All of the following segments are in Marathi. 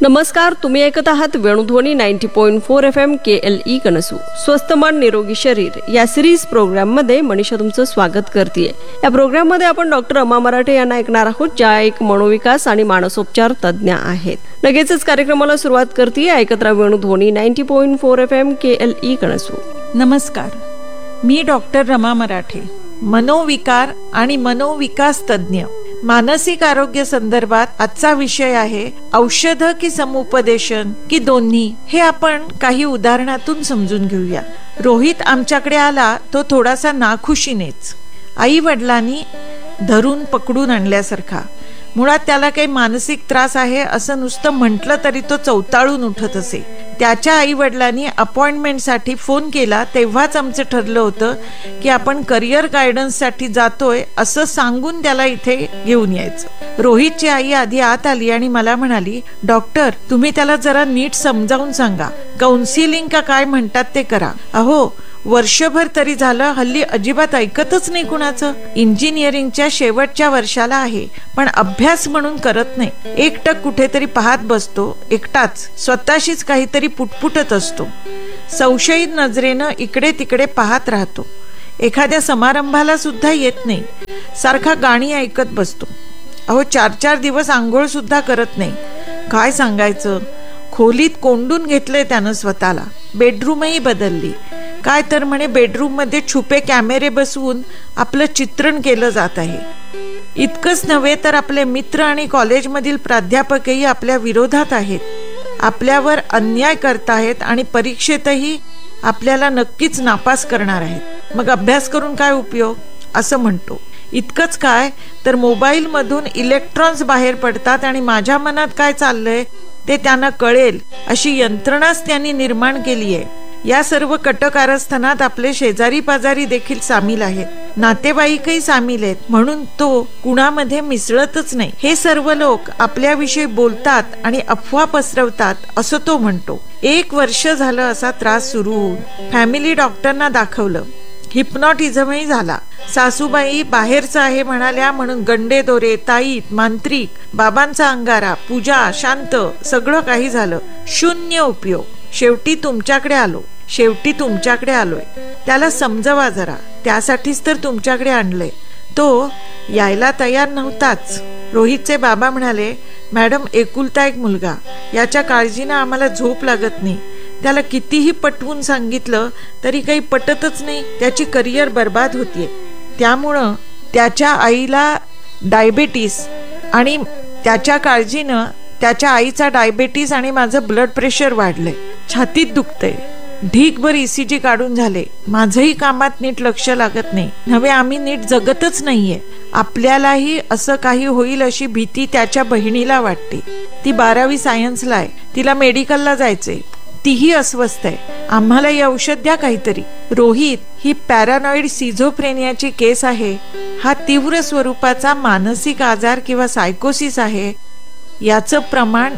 नमस्कार, तुम्ही ऐकत आहात वेणुध्वनी 90.4 FM KLE कनसू. स्वस्थ मन निरोगी शरीर या सिरीज प्रोग्राम मध्ये मनीषा तुमचं स्वागत करतेय. या प्रोग्राम मध्ये आपण डॉक्टर रमा मराठे यांना ऐकणार आहोत, ज्या एक मनोविकास आणि मानसोपचार तज्ज्ञ आहेत. लगेचच कार्यक्रमाला सुरुवात करतेय. ऐकत राहा वेणुध्वनी 90.4 FM KLE कनसू. नमस्कार, मी डॉक्टर रमा मराठे, मनोविकार आणि मनोविकास तज्ज्ञ. मानसिक आरोग्य संदर्भात आजचा विषय आहे औषध की समुपदेशन की दोन्ही, हे आपण काही उदाहरणातून समजून घेऊया. रोहित आमच्याकडे आला तो थोडासा नाखुशीनेच, आई वडिलांनी धरून पकडून आणल्यासारखा. मुळात त्याला काही मानसिक त्रास आहे असं नुसतं म्हटलं तरी तो चवताळून उठत असे. त्याच्या आई वडिलांनी अपॉइंटमेंटसाठी फोन केला तेव्हाच आमचं ठरलं होतं की आपण करिअर गायडन्ससाठी जातोय असं सांगून त्याला इथे घेऊन यायचं. रोहितची आई आधी आत आली आणि मला म्हणाली, डॉक्टर तुम्ही त्याला जरा नीट समजावून सांगा, काउन्सिलिंग का काय म्हणतात ते करा. अहो वर्षभर तरी झालं, हल्ली अजिबात ऐकतच नाही कुणाचं. इंजिनिअरिंगच्या शेवटच्या वर्षाला आहे पण अभ्यास म्हणून करत नाही. एकटक कुठेतरी पाहत बसतो, एकटाच स्वतःशीच काहीतरी पुटपुटत असतो. संशयित नजरेनं इकडे तिकडे पाहत राहतो. एखाद्या समारंभाला सुद्धा येत नाही. सारखा गाणी ऐकत बसतो. अहो 4-4 दिवस आंघोळ सुद्धा करत नाही. काय सांगायचं, खोलीत कोंडून घेतलंय त्यानं स्वतःला. बेडरूमही बदलली. काय तर म्हणे बेडरूम मध्ये छुपे कॅमेरे बसवून आपलं चित्रण केलं जात आहे. इतकंच नव्हे तर आपले मित्र आणि कॉलेजमधील प्राध्यापकही आपल्या विरोधात आहेत, आपल्यावर अन्याय करतायत आणि परीक्षेतही आपल्याला नक्कीच नापास करणार आहेत. मग अभ्यास करून काय उपयोग असं म्हणतो. इतकंच काय तर मोबाईल मधून इलेक्ट्रॉन्स बाहेर पडतात आणि माझ्या मनात काय चाललंय ते त्यांना कळेल अशी यंत्रणाच त्यांनी निर्माण केली आहे. या सर्व कटकारस्थानात आपले शेजारी पाजारी देखील सामील आहेत, नातेवाईकही सामील आहेत, म्हणून तो कुणामध्ये मिसळतच नाही. हे सर्व लोक आपल्याविषयी बोलतात आणि अफवा पसरवतात असं तो म्हणतो. 1 वर्ष झालं असा त्रास सुरू होऊन फॅमिली डॉक्टरना दाखवलं. हिप्नॉटिझमही झाला. सासूबाई बाहेरचं आहे म्हणाल्या म्हणून गंडे दोरे, ताईत, मांत्रिक, बाबांचा अंगारा, पूजा, शांत सगळं काही झालं. शून्य उपयोग. शेवटी तुमच्याकडे आलोय. त्याला समजवा जरा, त्यासाठीच तर तुमच्याकडे आणलंय. तो यायला तयार नव्हताच. रोहितचे बाबा म्हणाले, मॅडम एकुलता एक मुलगा, याच्या काळजीनं आम्हाला झोप लागत नाही. त्याला कितीही पटवून सांगितलं तरी काही पटतच नाही. त्याची करिअर बर्बाद होतीये. त्यामुळं त्याच्या आईला डायबेटीस आणि त्याच्या काळजीनं त्याच्या आईचा डायबेटीस आणि माझं ब्लड प्रेशर वाढलंय. छातीत दुखतंय. ढीकभर ECG काढून झाले. माझंही कामात नीट लक्ष लागत नाही. नव्हे आम्ही नीट जगतच नाहीये. आपल्यालाही असं काही होईल अशी भीती त्याच्या बहिणीला वाटते. ती 12वी सायन्सला आहे. तिला मेडिकलला जायचंय. तीही अस्वस्थ आहे. आम्हाला ही औषध द्या काहीतरी. रोहित ही पॅरानॉइड सिझोफ्रेनियाची केस आहे. हा तीव्र स्वरूपाचा मानसिक आजार किंवा सायकोसिस आहे. याचं प्रमाण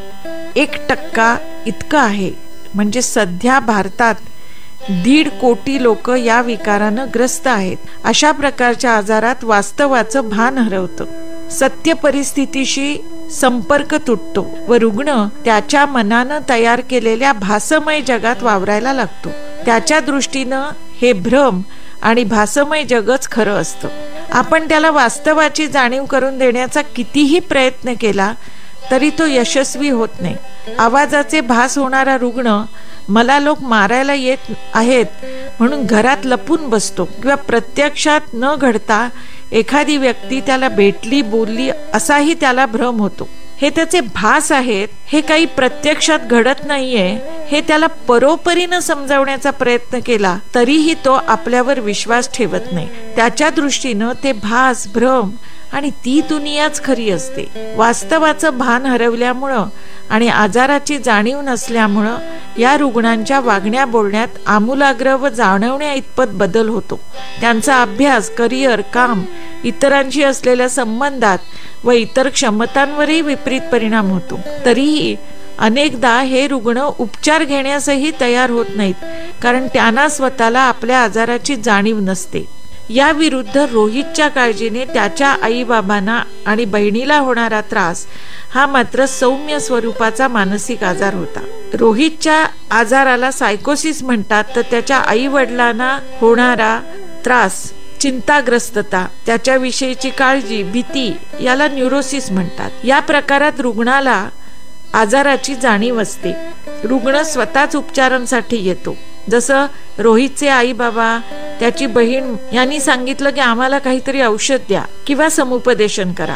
1% इतकं आहे. म्हणजे सध्या भारतात 1.5 कोटी लोक या विकारानं ग्रस्त आहेत. अशा प्रकारच्या आजारात वास्तवाचं भान हरवतं. सत्य परिस्थितीशी संपर्क तुटतो व रुग्ण त्याच्या मनानं तयार केलेल्या भासमय जगात वावरायला लागतो. त्याच्या दृष्टीनं हे भ्रम आणि भासमय जगच खरं असतं. आपण त्याला वास्तवाची जाणीव करून देण्याचा कितीही प्रयत्न केला तरी तो यशस्वी होत नाही. आवाजाचे भास होणारा रुग्ण मला लोक मारायला येत आहेत म्हणून घरात लपून बसतो किंवा प्रत्यक्षात न घडता एखादी व्यक्ती त्याला भेटली, बोलली असाही त्याला भ्रम होतो. हे त्याचे भास आहेत, हे काही प्रत्यक्षात घडत नाहीये हे त्याला परोपरीनं समजावण्याचा प्रयत्न केला तरीही तो आपल्यावर विश्वास ठेवत नाही. त्याच्या दृष्टीनं ते भास, भ्रम आणि ती दुनियाच खरी असते. वास्तवाचं भान हरवल्यामुळं आणि आजाराची जाणीव नसल्यामुळं या रुग्णांच्या वागण्या बोलण्यात आमूलाग्र व जाणवण्या इतपत बदल होतो. त्यांचा अभ्यास, करिअर, काम, इतरांशी असलेल्या संबंधात व इतर क्षमतांवरही विपरीत परिणाम होतो. तरीही अनेकदा हे रुग्ण उपचार घेण्यासही तयार होत नाहीत, कारण त्यांना स्वतःला आपल्या आजाराची जाणीव नसते. या विरुद्ध रोहितच्या काळजीने त्याच्या आई-बाबांना आणि बहिणीला होणारा त्रास हा मात्र सौम्य स्वरूपाचा मानसिक आजार होता. रोहितच्या आजाराला सायकोसिस म्हणतात, तर त्याच्या आई वडिलांना होणारा त्रास, चिंताग्रस्तता, त्याच्याविषयीची काळजी, भीती याला न्यूरोसिस म्हणतात. या प्रकारात रुग्णाला आजाराची जाणीव असते. रुग्ण स्वतःच उपचारांसाठी येतो. जसं रोहितचे आई बाबा, त्याची बहीण यांनी सांगितलं की आम्हाला काहीतरी औषध द्या किंवा समुपदेशन करा.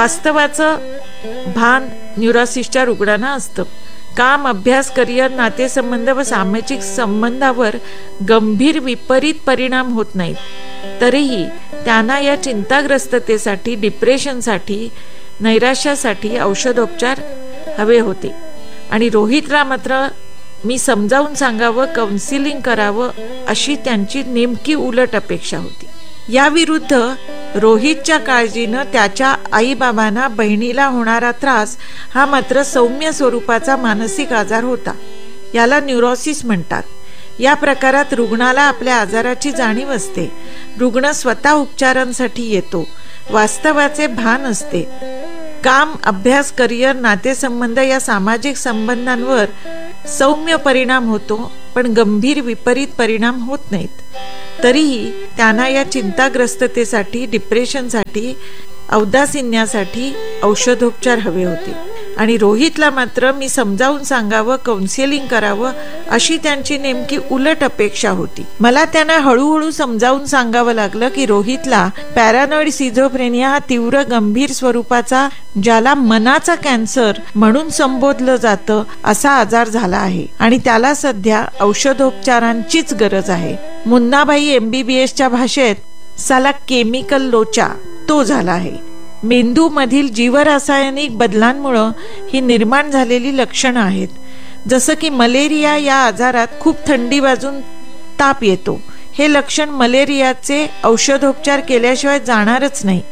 वास्तवाचं भान न्यूरोसिसच्या रुग्णांना असतं. काम, अभ्यास, करिअर, नातेसंबंध व सामाजिक संबंधावर गंभीर विपरीत परिणाम होत नाहीत, तरीही त्यांना या चिंताग्रस्ततेसाठी, डिप्रेशनसाठी, नैराश्यासाठी औषधोपचार हवे होते. आणि रोहितला मात्र मी समजावून सांगावं, काउन्सिलिंग करावं अशी त्यांची नेमकी उलट अपेक्षा होती. या विरुद्ध रोहितच्या काळजीनं त्याच्या आई-बाबांना, बहिणीला होणारा त्रास हा मात्र सौम्य स्वरूपाचा मानसिक आजार होता. याला न्यूरोसिस म्हणतात. या प्रकारात रुग्णाला आपल्या आजाराची जाणीव असते. रुग्ण स्वतः उपचारांसाठी येतो. वास्तवाचे भान असते. काम, अभ्यास, करिअर, नातेसंबंध या सामाजिक संबंधांवर सौम्य परिणाम होतो, पण गंभीर विपरीत परिणाम होत नाहीत. तरीही त्यांना या चिंताग्रस्ततेसाठी, डिप्रेशनसाठी, औदासिन्यासाठी औषधोपचार हवे होते. आणि रोहितला मात्र मी समजावून सांगावं, काउन्सिलिंग करावं अशी त्यांची नेमकी उलट अपेक्षा होती. मला त्यांना हळूहळू समजावून सांगावं लागलं की रोहितला पॅरानॉइड सिझोफ्रेनिया हा तीव्र गंभीर स्वरूपाचा, ज्याला मनाचा कॅन्सर म्हणून संबोधलं जातं, असा आजार झाला आहे आणि त्याला सध्या औषधोपचारांचीच गरज आहे. मुन्नाभाई MBBSच्या भाषेत साला केमिकल लोचा तो झाला आहे. मेंदू मधील जीवरासायनिक बदलांमुळे ही निर्माण झालेली लक्षणं आहेत. जसं की मलेरिया या आजारात खूप थंडी वाजून ताप येतो. हे लक्षण मलेरियाचे औषधोपचार केल्याशिवाय जाणारच नाही.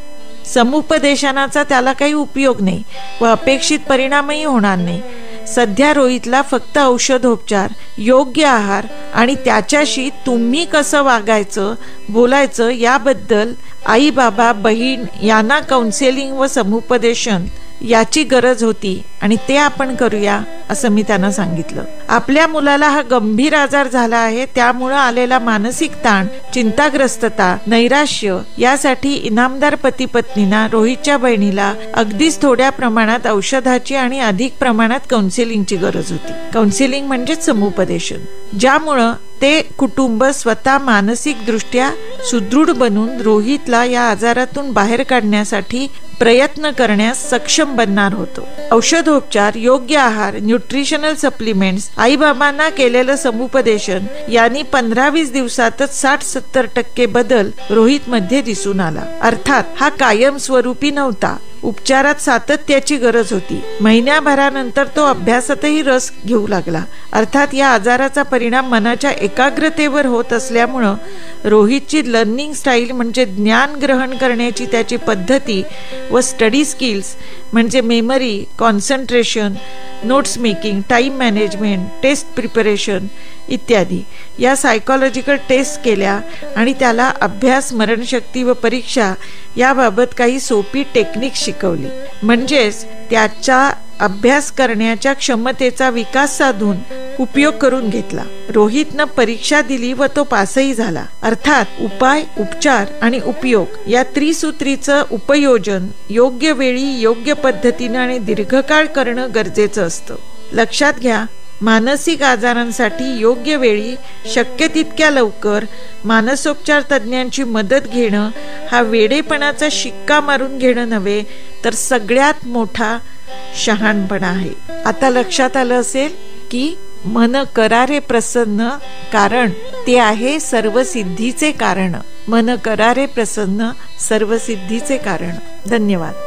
समुपदेशनाचा त्याला काही उपयोग नाही व अपेक्षित परिणामही होणार नाही. सध्या रोहितला फक्त औषधोपचार, योग्य आहार आणि त्याच्याशी तुम्ही कसं वागायचं, बोलायचं याबद्दल आई बाबा, बहीण यांना काउन्सिलिंग व समुपदेशन याची गरज होती आणि ते आपण करूया असं मी त्यांना सांगितलं. आपल्या मुलाला हा गंभीर आजार झाला आहे, त्यामुळे आलेला मानसिक ताण, चिंताग्रस्तता, नैराश्य यासाठी इनामदार पती पत्नींना, रोहितच्या बहिणीला अगदीच थोड्या प्रमाणात औषधाची आणि अधिक प्रमाणात काउन्सिलिंगची गरज होती. काउन्सिलिंग म्हणजेच समुपदेशन, ज्यामुळं ते कुटुंब स्वतः मानसिक दृष्ट्या सुदृढ बनून रोहितला या आजारातून बाहेर काढण्यासाठी प्रयत्न करण्यास सक्षम बनणार होतो. औषधोपचार, योग्य आहार, न्यूट्रिशनल सप्लिमेंट्स, आई बाबांना केलेलं समुपदेशन यांनी 15-20 दिवसातच 60-70% बदल रोहित मध्ये दिसून आला. अर्थात हा कायमस्वरूपी नव्हता. उपचारात सातत्याची गरज होती. महिन्याभरानंतर तो अभ्यासातही रस घेऊ लागला. अर्थात या आजाराचा परिणाम मनाच्या एकाग्रतेवर होत असल्यामुळं रोहितची लर्निंग स्टाईल म्हणजे ज्ञान ग्रहण करण्याची त्याची पद्धती व स्टडी स्किल्स म्हणजे memory, concentration, notes making, time management, taste preparation इत्यादी या सायकोलॉजिकल टेस्ट केल्या आणि त्याला अभ्यास, स्मरणशक्ती व परीक्षा याबाबत काही सोपी टेक्निक शिकवली. म्हणजेच त्याच्या अभ्यास करण्याच्या क्षमतेचा विकास साधून उपयोग करून घेतला. रोहितनं परीक्षा दिली व तो पासही झाला. अर्थात उपाय, उपचार आणि उपयोग या त्रिसूत्रीचं उपयोजन योग्य वेळी, योग्य पद्धतीने आणि दीर्घकाळ करणं गरजेचं असतं. लक्षात घ्या, मानसिक आजारांसाठी योग्य वेळी, शक्य तितक्या लवकर मानसोपचार तज्ज्ञांची मदत घेणं हा वेडेपणाचा शिक्का मारून घेणं नव्हे, तर सगळ्यात मोठा शहाणपणा आहे. आता लक्षात आलं असेल की मन करारे प्रसन्न, कारण ते आहे सर्व सिद्धीचे कारण. मन करारे प्रसन्न, सर्व सिद्धीचे कारण. धन्यवाद.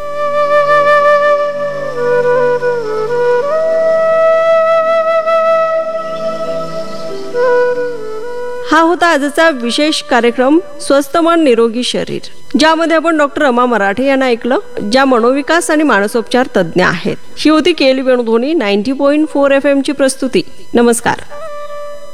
हा होता आजचा विशेष कार्यक्रम स्वस्थ मन निरोगी शरीर, ज्यामध्ये आपण डॉक्टर रमा मराठे यांना ऐकलं, ज्या मनोविकास आणि मानसोपचार तज्ज्ञ आहेत. ही होती KL वेणुध्वनी 90.4 FM ची प्रस्तुती. नमस्कार.